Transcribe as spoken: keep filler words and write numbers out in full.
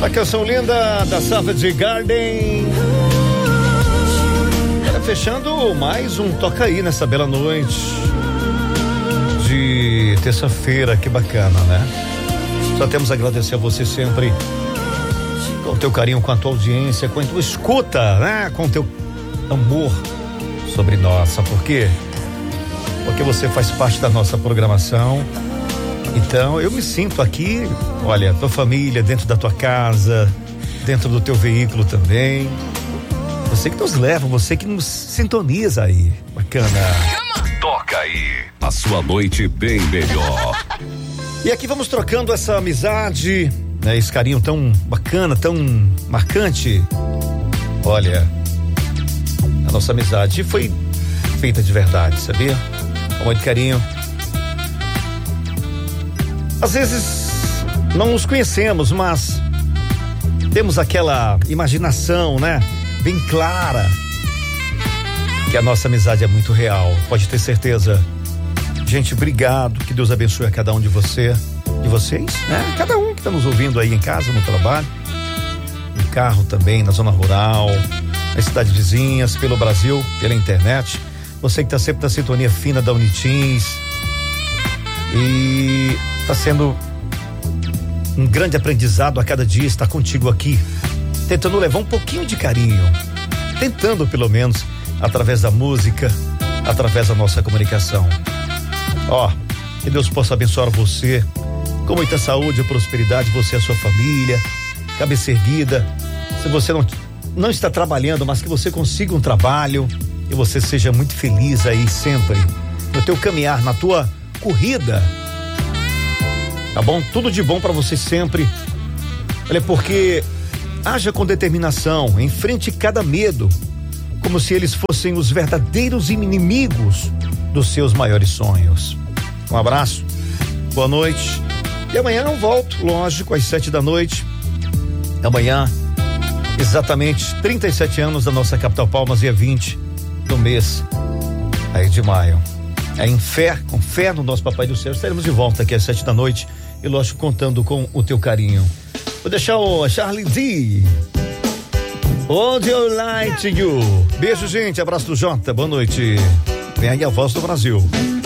A canção linda da Savage Garden. Ela fechando mais um Toca Aí nessa bela noite de terça-feira, que bacana, né? Só temos a agradecer a você sempre com o teu carinho, com a tua audiência, com a tua escuta, né? Com o teu amor sobre nós. Sabe por quê? Porque você faz parte da nossa programação. Então eu me sinto aqui, olha, tua família, dentro da tua casa, dentro do teu veículo também. Você que nos leva, você que nos sintoniza aí. Bacana. Toca Aí, a sua noite bem melhor. E aqui vamos trocando essa amizade, né? Esse carinho tão bacana, tão marcante. Olha, a nossa amizade foi feita de verdade, sabia? Com muito carinho. Às vezes não nos conhecemos, mas temos aquela imaginação, né? Bem clara que a nossa amizade é muito real, pode ter certeza. Gente, obrigado, que Deus abençoe a cada um de você, de vocês, né? Cada um que está nos ouvindo aí em casa, no trabalho, no carro também, na zona rural, nas cidades vizinhas, pelo Brasil, pela internet. Você que está sempre na sintonia fina da Unitins e está sendo um grande aprendizado a cada dia estar contigo aqui, tentando levar um pouquinho de carinho, tentando pelo menos através da música, através da nossa comunicação. Ó, que Deus possa abençoar você com muita saúde e prosperidade, você e a sua família, cabeça erguida. Se você não, não está trabalhando, mas que você consiga um trabalho e você seja muito feliz aí sempre no teu caminhar, na tua corrida. Tá bom? Tudo de bom pra você sempre. Olha, porque haja com determinação, enfrente cada medo, como se eles fossem os verdadeiros inimigos dos seus maiores sonhos. Um abraço, boa noite. E amanhã eu volto, lógico, às sete da noite. Amanhã, exatamente trinta e sete anos da nossa capital Palmas, dia vinte do mês aí de maio. É em fé, com fé no nosso Papai do Céu, estaremos de volta aqui às sete da noite e lógico contando com o teu carinho. Vou deixar o Charlie D. Hold your light to you. Beijo, gente, abraço do Jota, boa noite. Vem aí a voz do Brasil.